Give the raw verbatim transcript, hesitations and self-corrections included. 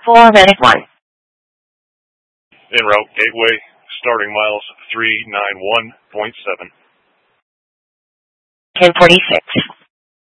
four Medic one. En route gateway, starting miles three nine one point seven. ten forty-six.